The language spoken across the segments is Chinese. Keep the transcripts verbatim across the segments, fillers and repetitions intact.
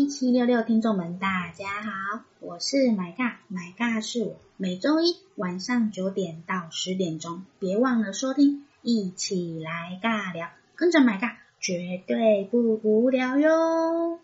一七六六听众们大家好，我是买尬，买尬是我，每周一晚上九点到十点钟，别忘了收听，一起来尬聊，跟着买尬绝对不无聊哟。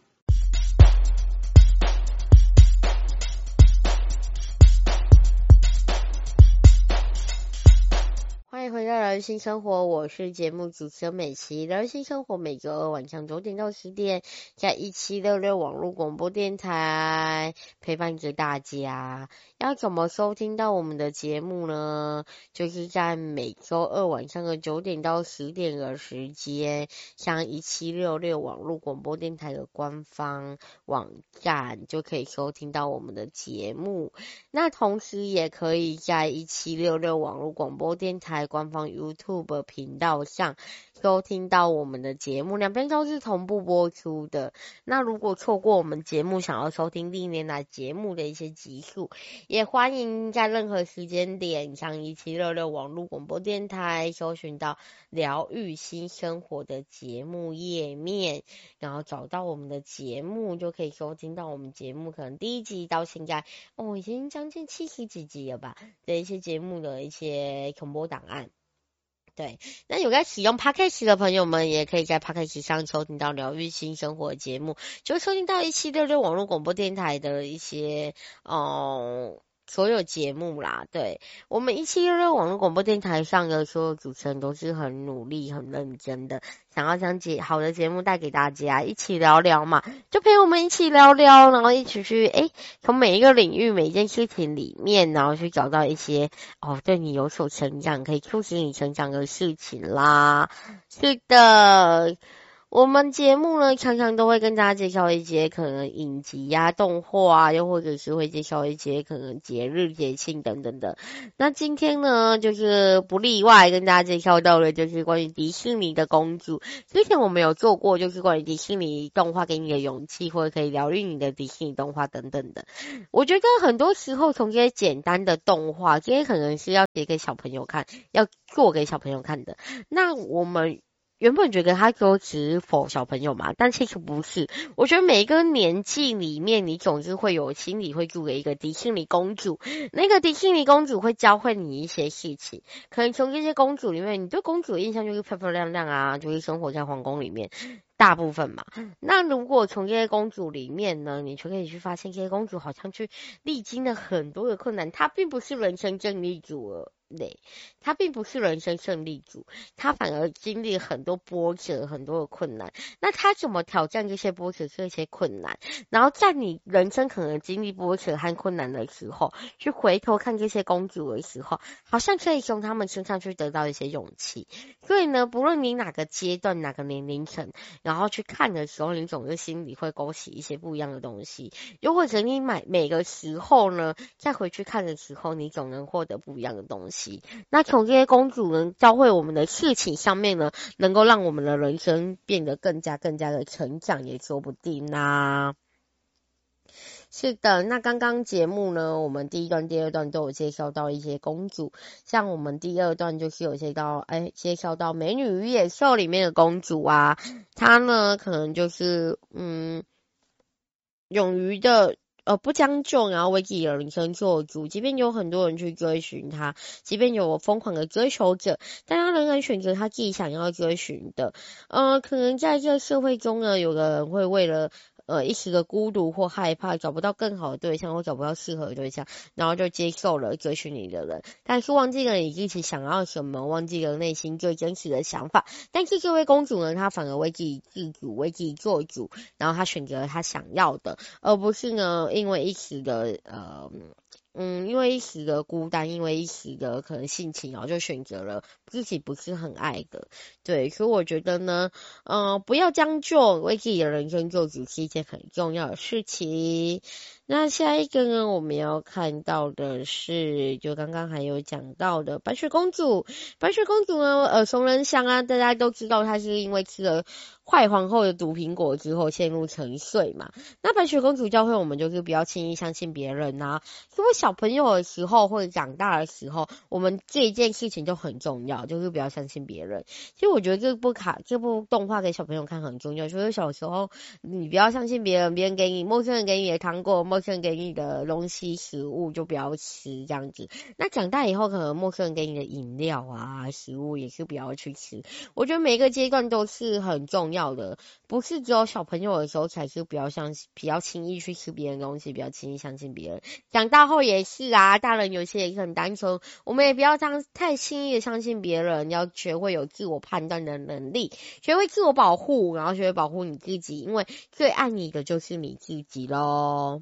欢迎回到疗愈新生活，我是节目主持人美琪。疗愈新生活每周二晚上九点到十点，在一七六六网络广播电台陪伴着大家。要怎么收听到我们的节目呢？就是在每周二晚上的九点到十点的时间，像一七六六网络广播电台的官方网站就可以收听到我们的节目。那同时也可以在一七六六网络广播电台官方 YouTube 频道上收听到我们的节目，两边都是同步播出的。那如果错过我们节目，想要收听历年来节目的一些集数，也欢迎在任何时间点像一七六六网络广播电台搜寻到疗愈新生活的节目页面，然后找到我们的节目，就可以收听到我们节目可能第一集到现在哦，已经将近七十几集了吧的一些节目的一些重播档案。对，那有在使用 Podcast 的朋友们，也可以在 Podcast 上收听到疗愈新生活的节目，就收听到一七六六网络广播电台的一些嗯所有节目啦。对，我们一七六六网络广播电台上的所有主持人都是很努力很认真的，想要将节好的节目带给大家，一起聊聊嘛，就陪我们一起聊聊，然后一起去诶从每一个领域每一件事情里面，然后去找到一些哦对你有所成长可以促使你成长的事情啦。是的，我们节目呢常常都会跟大家介绍一些可能影集啊、动画啊，又或者是会介绍一些可能节日节庆等等的。那今天呢就是不例外跟大家介绍到的就是关于迪士尼的公主。之前我们有做过就是关于迪士尼动画给你的勇气，或者可以疗愈你的迪士尼动画等等的。我觉得很多时候从这些简单的动画，这些可能是要写给小朋友看，要做给小朋友看的。那我们原本觉得它就只是 for 小朋友嘛，但其实不是。我觉得每一个年纪里面，你总是会有心里会住的一个迪士尼公主，那个迪士尼公主会教会你一些事情。可能从这些公主里面，你对公主的印象就是漂漂亮亮啊，就是生活在皇宫里面。大部分嘛，那如果从这些公主里面呢，你就可以去发现这些公主好像去历经了很多的困难，她并不是人生胜利组了。对，她并不是人生胜利组，她反而经历很多波折，很多的困难。那她怎么挑战这些波折、这些困难？然后在你人生可能经历波折和困难的时候，去回头看这些公主的时候，好像可以从她们身上去得到一些勇气。所以呢，不论你哪个阶段、哪个年龄层，然后去看的时候，你总是心里会勾起一些不一样的东西。又或者你买每个时候呢，再回去看的时候，你总能获得不一样的东西。那从这些公主能教会我们的事情上面呢，能够让我们的人生变得更加更加的成长，也说不定啦。是的，那刚刚节目呢，我们第一段、第二段都有介绍到一些公主，像我们第二段就是有介绍到，哎，介绍到《美女与野兽》里面的公主啊，她呢可能就是嗯，勇于的。呃，不将就，然后为自己的人生做主。即便有很多人去追寻他，即便有疯狂的追求者，但他仍然选择他自己想要追寻的。呃，可能在这个社会中呢，有的人会为了呃一时的孤独或害怕，找不到更好的对象或找不到适合的对象，然后就接受了追寻你的人，但是忘记了你自己想要什么，忘记了内心最真实的想法。但是这位公主呢，她反而为自己自主，为自己做主，然后她选择了她想要的，而不是呢因为一时的呃嗯，因为一时的孤单，因为一时的可能性情，然后就选择了自己不是很爱的。对，所以我觉得呢，呃，不要将就，为自己的人生做主是一件很重要的事情。 那下一个呢，我们要看到的是，就刚刚还有讲到的白雪公主。白雪公主呢，耳熟能详啊，大家都知道她是因为吃了坏皇后的毒苹果之后陷入沉睡嘛。那白雪公主教会我们就是不要轻易相信别人啊。因为小朋友的时候或者长大的时候，我们这一件事情就很重要，就是不要相信别人。其实我觉得这部卡这部动画给小朋友看很重要，就是小时候你不要相信别人，别人给你陌生人给你的糖果，陌生人给你的东西食物就不要吃这样子。那长大以后可能陌生人给你的饮料啊食物也是不要去吃。我觉得每一个阶段都是很重要的，不是只有小朋友的时候才是不要相信，不要轻易去吃别人的东西，不要轻易相信别人。长大后也是啊，大人有些也是很单纯，我们也不要这样太轻易的相信别人，要学会有自我判断的能力，学会自我保护，然后学会保护你自己，因为最爱你的就是你自己咯。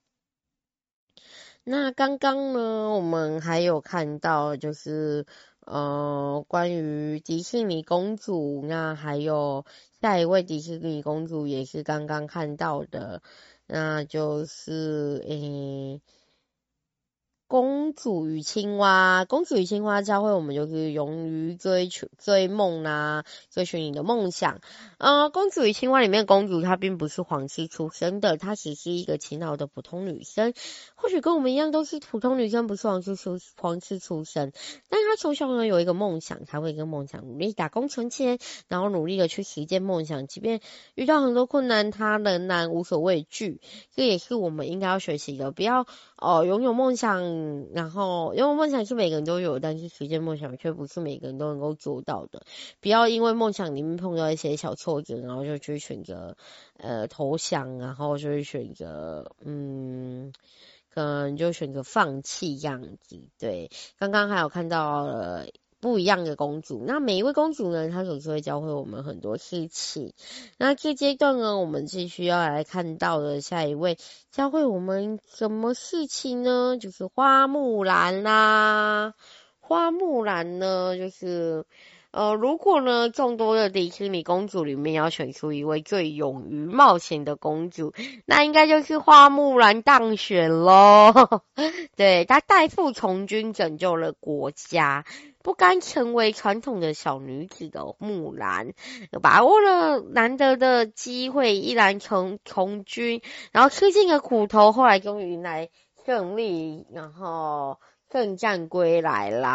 那刚刚呢，我们还有看到就是呃关于迪士尼公主，那还有下一位迪士尼公主也是刚刚看到的，那就是诶。公主与青蛙，公主与青蛙教会我们就是勇于追求追梦啊，追寻你的梦想。呃，公主与青蛙里面的公主她并不是皇室出身的，她只是一个勤劳的普通女生，或许跟我们一样都是普通女生，不是皇室出皇室出身，但她从小呢有一个梦想，她会跟梦想努力打工存钱，然后努力的去实现梦想，即便遇到很多困难，她仍然无所畏惧。这也是我们应该要学习的，不要哦拥有梦想。然后因为梦想是每个人都有，但是实现梦想却不是每个人都能够做到的。不要因为梦想里面碰到一些小挫折，然后就去选择呃投降，然后就会选择嗯可能就选择放弃这样子。对，刚刚还有看到了不一样的公主，那每一位公主呢，她总是会教会我们很多事情。那这阶段呢，我们继续要来看到的下一位教会我们什么事情呢？就是花木兰啦。花木兰呢，就是呃，如果呢众多的迪士尼公主里面要选出一位最勇于冒险的公主，那应该就是花木兰当选咯。对，她代父从军，拯救了国家。不甘成为传统的小女子的木兰，把握了难得的机会，依然从从军，然后吃尽了苦头，后来终于迎来胜利，然后胜战归来啦。